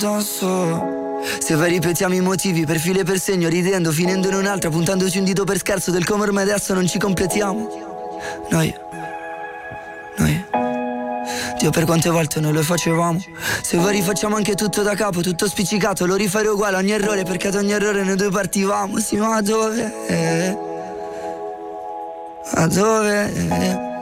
addosso. Se vai ripetiamo i motivi per filo e per segno, ridendo, finendo in un'altra, puntandoci un dito per scherzo del come ormai adesso non ci completiamo. Noi Dio, per quante volte noi lo facevamo. Se vuoi rifacciamo anche tutto da capo, tutto spiccicato, lo rifare uguale a ogni errore, perché ad ogni errore noi due partivamo. Sì, ma dove? A dove?